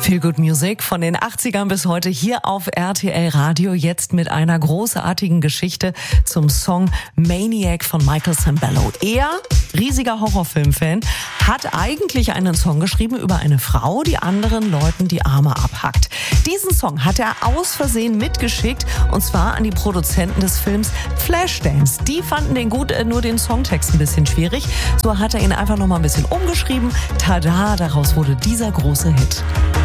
Feel Good Music von den 80ern bis heute hier auf RTL Radio, jetzt mit einer großartigen Geschichte zum Song Maniac von Michael Sembello. Er, riesiger Horrorfilmfan, hat eigentlich einen Song geschrieben über eine Frau, die anderen Leuten die Arme abhackt. Diesen Song hat er aus Versehen mitgeschickt, und zwar an die Produzenten des Films Flashdance. Die fanden den gut, nur den Songtext ein bisschen schwierig. So hat er ihn einfach noch mal ein bisschen umgeschrieben. Tada, daraus wurde dieser große Hit.